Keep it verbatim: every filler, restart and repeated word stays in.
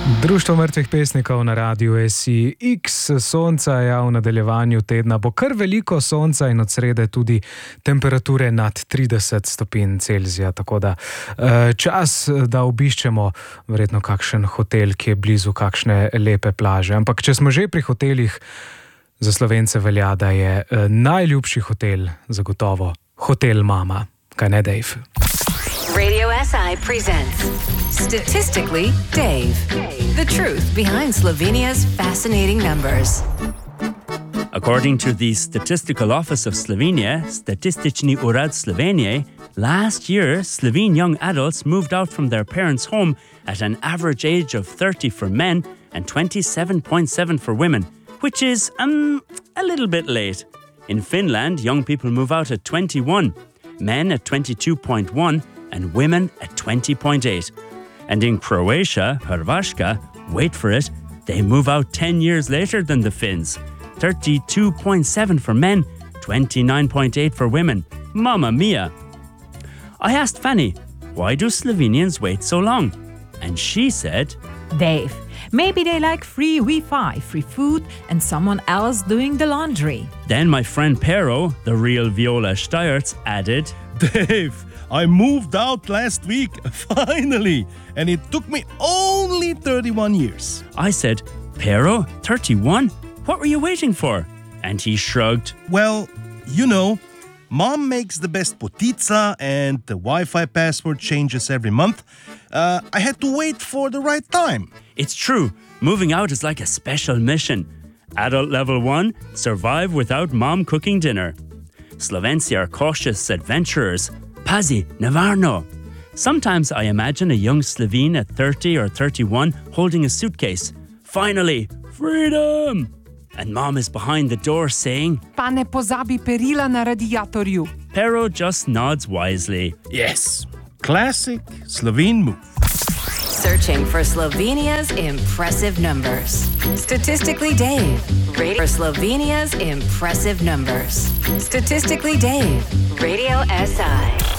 Društvo mrtvih pesnikov na radiu S I X. Sonca je v nadaljevanju tedna. Bo kar veliko sonca in od srede tudi temperature nad trideset stopinj Celzija. Tako da čas, da obiščemo verjetno kakšen hotel, ki je blizu kakšne lepe plaže. Ampak če smo že pri hotelih, za Slovence velja, da je najljubši hotel zagotovo Hotel Mama. Kaj ne, Dave? Radio S I presents Statistically Dave. The truth behind Slovenia's fascinating numbers. According to the Statistical Office of Slovenia, Statistični urad Slovenije, last year Slovene young adults moved out from their parents' home at an average age of thirty for men and twenty-seven point seven for women, which is um a little bit late. In Finland, young people move out at twenty-one, men at twenty-two point one, and women at twenty point eight. And in Croatia, Hrvatska, wait for it, they move out ten years later than the Finns. thirty-two point seven for men, twenty-nine point eight for women. Mamma mia! I asked Fanny, why do Slovenians wait so long? And she said, Dave, maybe they like free Wi-Fi, free food, and someone else doing the laundry. Then my friend Pero, the real Viola Steierts, added, Dave, I moved out last week, finally, and it took me only thirty-one years. I said, Pero, thirty-one? What were you waiting for? And he shrugged. Well, you know, Mom makes the best potica and the Wi-Fi password changes every month. Uh, I had to wait for the right time. It's true. Moving out is like a special mission. Adult level one, survive without mom cooking dinner. Slovenci are cautious adventurers. Pazi, nevarno. Sometimes I imagine a young Slovene at thirty or thirty-one holding a suitcase. Finally, freedom! And mom is behind the door saying, Pa ne pozabi perila na radiatorju. Pero just nods wisely. Yes, classic Slovene move. Searching for Slovenia's impressive numbers. Statistically Dave. Radio for Slovenia's impressive numbers. Statistically Dave. Radio S I.